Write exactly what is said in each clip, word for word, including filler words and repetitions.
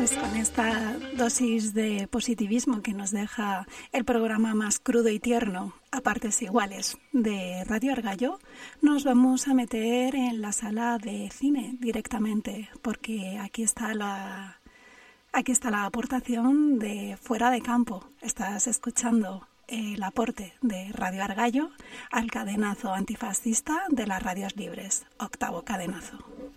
pues con esta dosis de positivismo que nos deja el programa más crudo y tierno, a partes iguales, de Radio Argallo, nos vamos a meter en la sala de cine directamente, porque aquí está la, aquí está la aportación de Fuera de Campo. Estás escuchando el aporte de Radio Argallo al cadenazo antifascista de las radios libres, octavo cadenazo.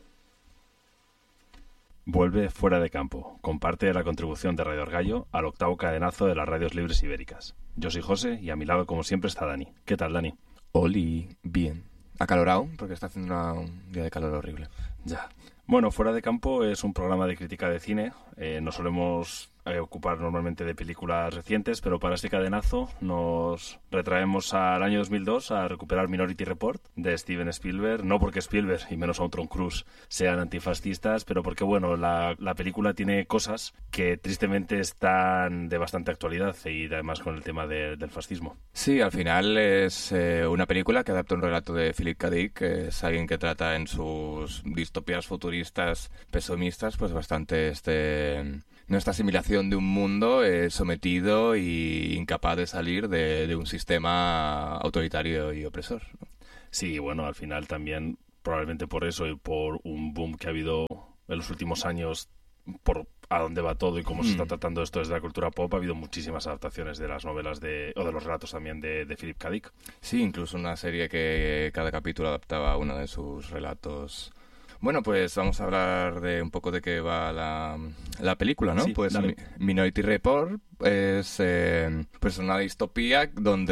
Vuelve Fuera de Campo, comparte la contribución de Radio Argallo al octavo cadenazo de las radios libres ibéricas. Yo soy José y a mi lado, como siempre, está Dani. ¿Qué tal, Dani? Oli, bien. Acalorado, porque está haciendo una, un día de calor horrible. Ya. Bueno, Fuera de Campo es un programa de crítica de cine. Eh, nos solemos eh, ocupar normalmente de películas recientes, pero para este cadenazo nos retraemos al año dos mil dos a recuperar Minority Report de Steven Spielberg. No porque Spielberg, y menos aún Tom Cruise, sean antifascistas, pero porque, bueno, la, la película tiene cosas que tristemente están de bastante actualidad y además con el tema de, del fascismo. Sí, al final es eh, una película que adapta un relato de Philip K. Dick, que es alguien que trata en sus distopías futuristas pesomistas, pues bastante este... nuestra asimilación de un mundo eh, sometido y incapaz de salir de, de un sistema autoritario y opresor, ¿no? Sí, bueno, al final también, probablemente por eso y por un boom que ha habido en los últimos años, por a dónde va todo y cómo mm. se está tratando esto desde la cultura pop, ha habido muchísimas adaptaciones de las novelas de o de los relatos también de, de Philip K. Dick. Sí, incluso una serie que cada capítulo adaptaba uno de sus relatos. Bueno, pues vamos a hablar de un poco de qué va la, la película, ¿no? Sí, pues dale. Minority Report es eh, pues una distopía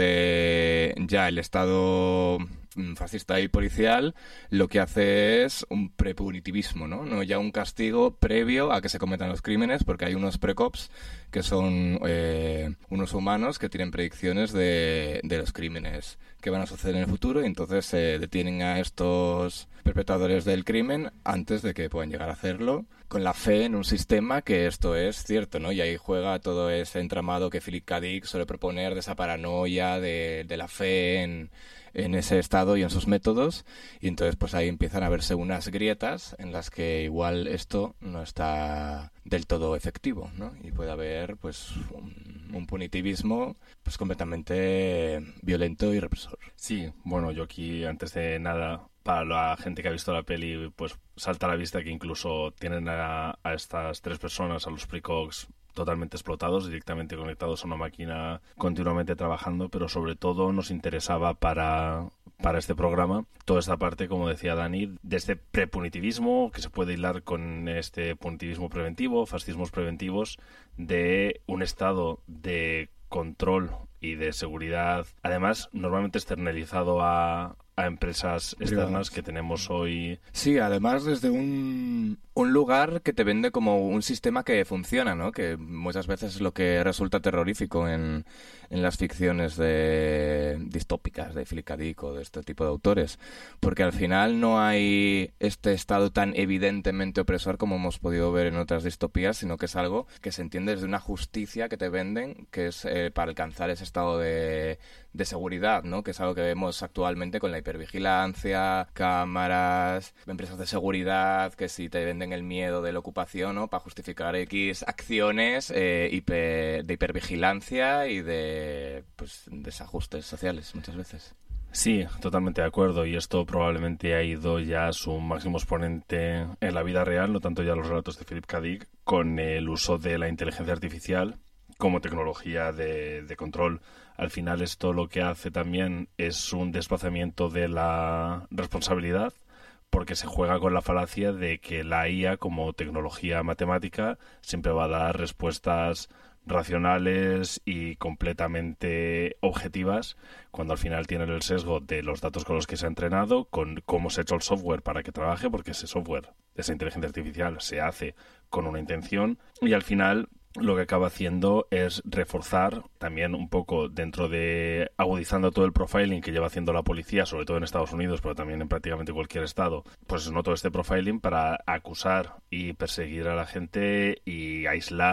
donde ya el Estado fascista y policial lo que hace es un prepunitivismo, ¿no? No ya un castigo previo a que se cometan los crímenes, porque hay unos precops que son eh, unos humanos que tienen predicciones de, de los crímenes que van a suceder en el futuro y entonces se eh, detienen a estos perpetradores del crimen antes de que puedan llegar a hacerlo, con la fe en un sistema que esto es cierto, ¿no? Y ahí juega todo ese entramado que Philip K. Dick suele proponer de esa paranoia, de, de la fe en, en ese estado y en sus métodos, y entonces pues ahí empiezan a verse unas grietas en las que igual esto no está del todo efectivo, ¿no? Y puede haber pues un, un punitivismo pues completamente violento y represor. Sí, bueno, yo aquí antes de nada, para la gente que ha visto la peli, pues salta a la vista que incluso tienen a, a estas tres personas, a los precogs, totalmente explotados, directamente conectados a una máquina, continuamente trabajando, pero sobre todo nos interesaba para, para este programa toda esta parte, como decía Dani, de este prepunitivismo que se puede hilar con este punitivismo preventivo, fascismos preventivos, de un estado de control y de seguridad, además normalmente externalizado a, a empresas externas que tenemos hoy. Sí, además desde un, un lugar que te vende como un sistema que funciona, ¿no? Que muchas veces es lo que resulta terrorífico en, en las ficciones de distópicas de Philip K. Dick o de este tipo de autores, porque al final no hay este estado tan evidentemente opresor como hemos podido ver en otras distopías, sino que es algo que se entiende desde una justicia que te venden, que es eh, para alcanzar ese estado de, de seguridad, ¿no? Que es algo que vemos actualmente con la hipervigilancia, cámaras, empresas de seguridad, que si te venden el miedo de la ocupación, ¿no? Para justificar X acciones eh, hiper, de hipervigilancia y de pues desajustes sociales muchas veces. Sí, totalmente de acuerdo, y esto probablemente ha ido ya a su máximo exponente en la vida real, no tanto ya los relatos de Philip K. Dick, con el uso de la inteligencia artificial como tecnología de, de control. Al final esto lo que hace también es un desplazamiento de la responsabilidad, porque se juega con la falacia de que la I A como tecnología matemática siempre va a dar respuestas racionales y completamente objetivas, cuando al final tienen el sesgo de los datos con los que se ha entrenado, con cómo se ha hecho el software para que trabaje, porque ese software, esa inteligencia artificial, se hace con una intención, y al final lo que acaba haciendo es reforzar también un poco dentro de agudizando todo el profiling que lleva haciendo la policía, sobre todo en Estados Unidos, pero también en prácticamente cualquier estado, pues no todo este profiling para acusar y perseguir a la gente y aislar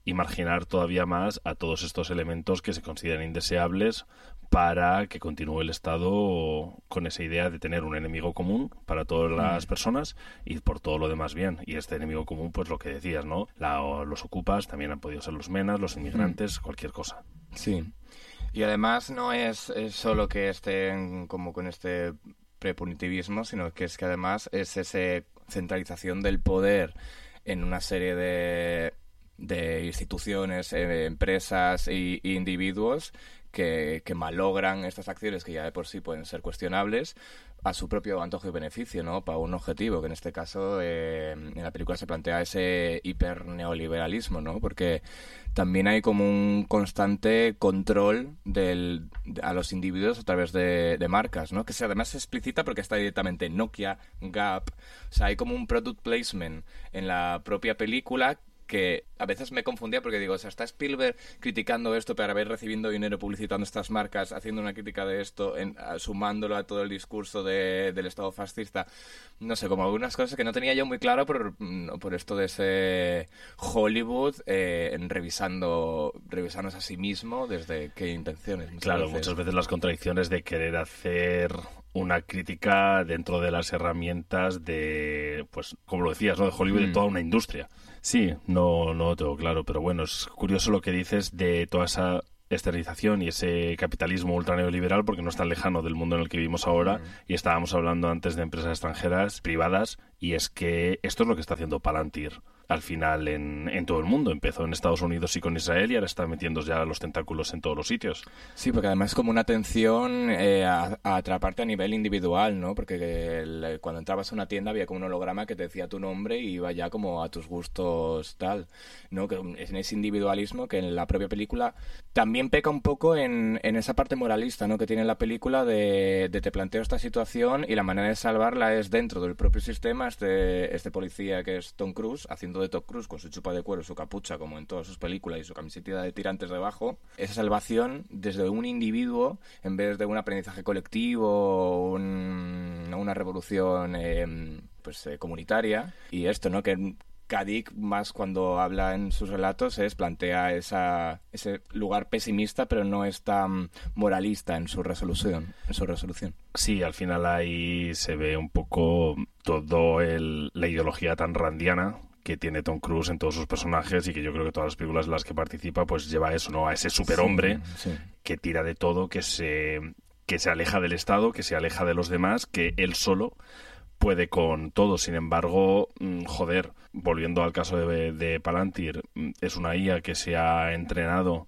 y marginar todavía más a todos estos elementos que se consideran indeseables para que continúe el Estado con esa idea de tener un enemigo común para todas las personas y por todo lo demás bien. Y este enemigo común, pues lo que decías, ¿no? La, los ocupas, también han podido ser los menas, los inmigrantes, cualquier cosa. Sí. Y además no es, es solo que estén como con este prepunitivismo, sino que es que además es esa centralización del poder en una serie de, de instituciones, eh, empresas e individuos que, que malogran estas acciones que ya de por sí pueden ser cuestionables a su propio antojo y beneficio, ¿no? Para un objetivo, que en este caso eh, en la película se plantea ese hiperneoliberalismo, ¿no? Porque también hay como un constante control del, a los individuos a través de, de marcas, ¿no? Que se, además se explicita porque está directamente Nokia, Gap, o sea, hay como un product placement en la propia película que a veces me confundía porque digo, o sea, está Spielberg criticando esto para haber recibiendo dinero publicitando estas marcas, haciendo una crítica de esto, en, sumándolo a todo el discurso de, del Estado fascista. No sé, como algunas cosas que no tenía yo muy claro por, por esto de ese Hollywood eh, en revisando, revisándose a sí mismo desde qué intenciones. Muchas claro, veces. muchas veces las contradicciones de querer hacer una crítica dentro de las herramientas de, pues, como lo decías, ¿no? De Hollywood, mm. de toda una industria. Sí, no, no lo tengo claro, pero bueno, es curioso lo que dices de toda esa externalización y ese capitalismo ultra neoliberal, porque no es tan lejano del mundo en el que vivimos ahora, mm. y estábamos hablando antes de empresas extranjeras privadas, y es que esto es lo que está haciendo Palantir al final en, en todo el mundo. Empezó en Estados Unidos y con Israel y ahora está metiendo ya los tentáculos en todos los sitios. Sí, porque además es como una atención eh, a, a atraparte a nivel individual, ¿no? Porque el, cuando entrabas a una tienda había como un holograma que te decía tu nombre y iba ya como a tus gustos tal, ¿no? Que es en ese individualismo que en la propia película también peca un poco en, en esa parte moralista, ¿no? Que tiene la película de, de te planteo esta situación y la manera de salvarla es dentro del propio sistema. Este, este policía que es Tom Cruise, haciendo de Tom Cruise con su chupa de cuero, su capucha como en todas sus películas y su camiseta de tirantes debajo, esa salvación desde un individuo en vez de un aprendizaje colectivo, un, una revolución eh, pues eh, comunitaria. Y esto, ¿no? Que Kadik más cuando habla en sus relatos es plantea esa, ese lugar pesimista, pero no es tan moralista en su resolución, en su resolución. Sí, al final ahí se ve un poco todo el, la ideología tan randiana que tiene Tom Cruise en todos sus personajes y que yo creo que todas las películas en las que participa pues lleva eso, ¿no? A ese superhombre sí, sí. que tira de todo, que se, que se aleja del Estado, que se aleja de los demás, que él solo puede con todo. Sin embargo, joder, volviendo al caso de, de Palantir, es una I A que se ha entrenado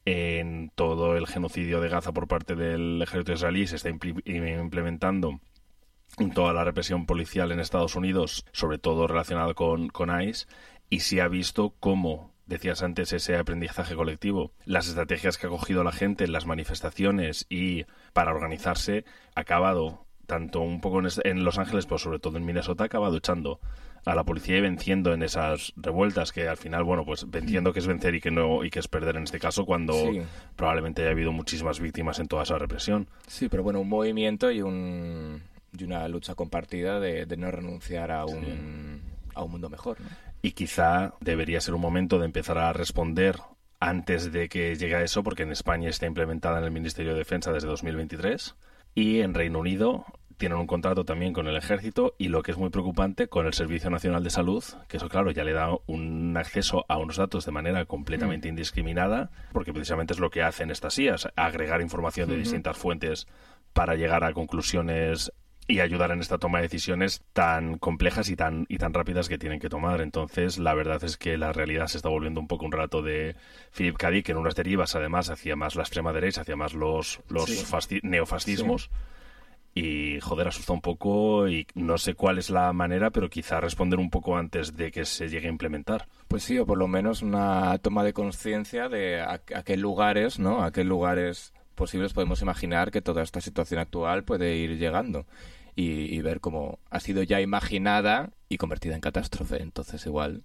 en todo el genocidio de Gaza por parte del ejército israelí, se está impl- implementando en toda la represión policial en Estados Unidos, sobre todo relacionado con, con ICE, y se ha visto cómo, decías antes, ese aprendizaje colectivo, las estrategias que ha cogido la gente en las manifestaciones y para organizarse, ha acabado tanto un poco en, en Los Ángeles, pero sobre todo en Minnesota, ha acabado echando a la policía y venciendo en esas revueltas, que al final, bueno, pues venciendo que es vencer y que no y que es perder en este caso, cuando sí. probablemente haya habido muchísimas víctimas en toda esa represión. Sí, pero bueno, un movimiento y un y una lucha compartida de, de no renunciar a un, sí. a un mundo mejor, ¿no? Y quizá debería ser un momento de empezar a responder antes de que llegue a eso, porque en España está implementada en el Ministerio de Defensa desde dos mil veintitrés y en Reino Unido tienen un contrato también con el Ejército y, lo que es muy preocupante, con el Servicio Nacional de Salud, que eso, claro, ya le da un acceso a unos datos de manera completamente mm. indiscriminada, porque precisamente es lo que hacen estas I As, agregar información de mm-hmm. distintas fuentes para llegar a conclusiones y ayudar en esta toma de decisiones tan complejas y tan y tan rápidas que tienen que tomar. Entonces, la verdad es que la realidad se está volviendo un poco un relato de Philip K. Dick en unas derivas, además, hacia más la extrema derecha, hacia más los, los sí. fasci- neofascismos. Sí. Y, joder, asusta un poco y no sé cuál es la manera, pero quizá responder un poco antes de que se llegue a implementar. Pues sí, o por lo menos una toma de conciencia de a, a qué lugares, ¿no? A qué lugares posibles podemos imaginar que toda esta situación actual puede ir llegando. Y, y ver cómo ha sido ya imaginada y convertida en catástrofe. Entonces igual,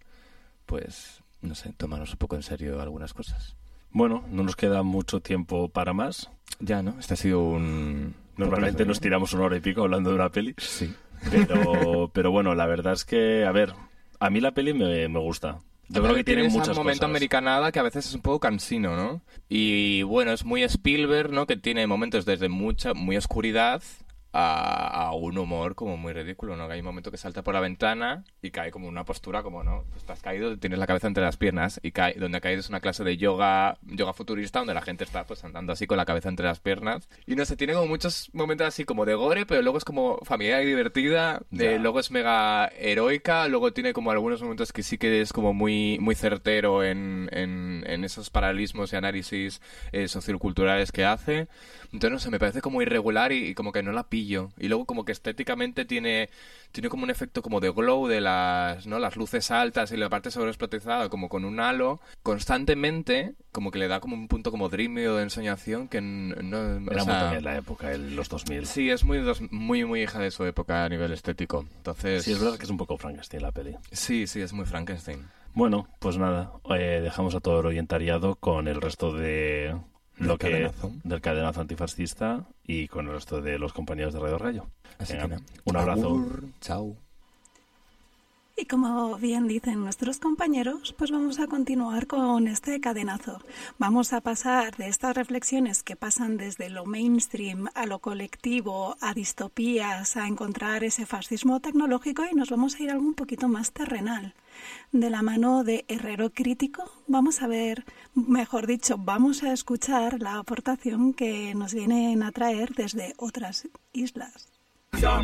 pues, no sé, tomarnos un poco en serio algunas cosas. Bueno, no nos queda mucho tiempo para más. Ya, ¿no? Este ha sido un... Normalmente nos tiramos una hora y pico hablando de una peli. Sí. Pero, pero bueno, la verdad es que, a ver, a mí la peli me, me gusta. Yo creo que tiene ese muchas momento cosas. americanada que a veces es un poco cansino, ¿no? Y bueno, es muy Spielberg, ¿no? Que tiene momentos desde mucha, muy oscuridad a, a un humor como muy ridículo, ¿no? Que hay un momento que salta por la ventana y cae como una postura como, ¿no? Pues estás caído, tienes la cabeza entre las piernas y cae, donde ha caído es una clase de yoga, yoga futurista donde la gente está pues andando así con la cabeza entre las piernas. Y no sé, tiene como muchos momentos así como de gore, pero luego es como familiar y divertida, de, luego es mega heroica, luego tiene como algunos momentos que sí que es como muy, muy certero en, en, en esos paralelismos y análisis eh, socioculturales que hace. Entonces, no sé, me parece como irregular y, y como que no la pillo. Y luego como que estéticamente tiene, tiene como un efecto como de glow de las, ¿no? Las luces altas y la parte sobreexplotada como con un halo. Constantemente como que le da como un punto como dreamy o de ensoñación que no... Era o sea, muy también la época, el, los dos mil. Sí, es muy, dos, muy, muy hija de su época a nivel estético. Entonces... Sí, es verdad que es un poco Frankenstein la peli. Sí, sí, es muy Frankenstein. Bueno, pues nada, eh, dejamos a todo el oyentariado con el resto de... lo que cadenazo. del cadenazo antifascista y con el resto de los compañeros de Radio Rayo. Así Venga, que nada. un abrazo. Agur. Chao. Y como bien dicen nuestros compañeros, pues vamos a continuar con este cadenazo. Vamos a pasar de estas reflexiones que pasan desde lo mainstream a lo colectivo, a distopías, a encontrar ese fascismo tecnológico y nos vamos a ir a algo un poquito más terrenal. De la mano de Herrero Crítico, vamos a ver, mejor dicho, vamos a escuchar la aportación que nos vienen a traer desde otras islas.